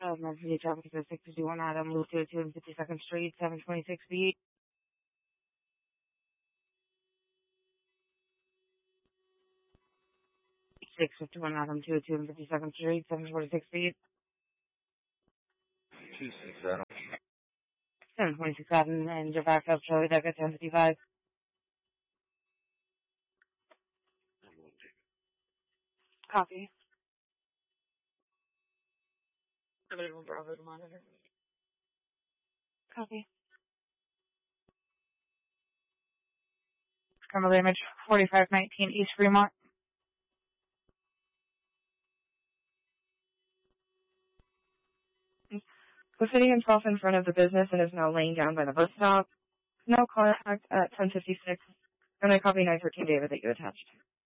Emergency traffic is 651 Adam, Loop 202 and 52nd Street, 726 feet. 651 Adam, 202 and 52nd Street, 746 feet. 26 Adam. 726 Adam, and your backup, Charlie Decker, 1055. Copy. Available Bravo to monitor. Copy. Camera image 4519 East Fremont. Was sitting himself in front of the business and is now laying down by the bus stop. No contact at 1056. And I copy 913 David that you attached.